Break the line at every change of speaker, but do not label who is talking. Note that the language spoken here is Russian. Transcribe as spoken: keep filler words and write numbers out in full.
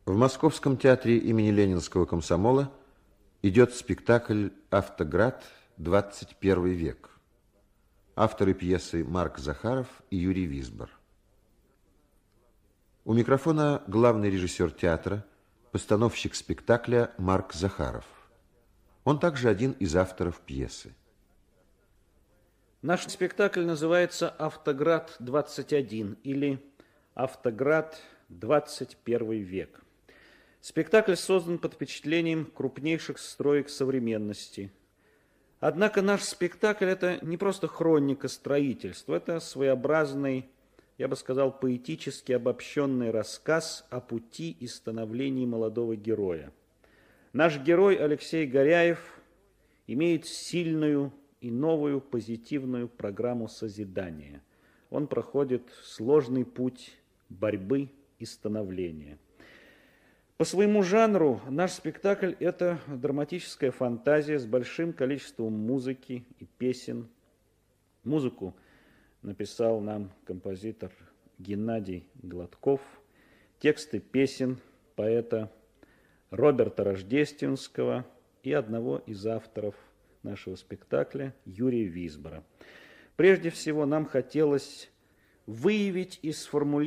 В Московском театре имени Ленинского комсомола идет спектакль «Автоград. двадцать первый век». Авторы пьесы Марк Захаров и Юрий Висбор. У микрофона главный режиссер театра, постановщик спектакля Марк Захаров. Он также один из авторов пьесы.
Наш спектакль называется «Автоград двадцать один» или «Автоград. двадцать первый век». Спектакль создан под впечатлением крупнейших строек современности. Однако наш спектакль – это не просто хроника строительства, это своеобразный, я бы сказал, поэтически обобщенный рассказ о пути и становлении молодого героя. Наш герой Алексей Горяев имеет сильную и новую позитивную программу созидания. Он проходит сложный путь борьбы и становления. По своему жанру наш спектакль – это драматическая фантазия с большим количеством музыки и песен. Музыку написал нам композитор Геннадий Гладков. Тексты песен поэта Роберта Рождественского и одного из авторов нашего спектакля Юрия Висбора. Прежде всего нам хотелось выявить и сформулировать